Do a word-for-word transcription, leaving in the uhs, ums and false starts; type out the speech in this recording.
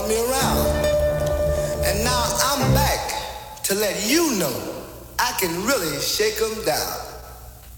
brought me around. And now I'm back to let you know I can really shake 'em down.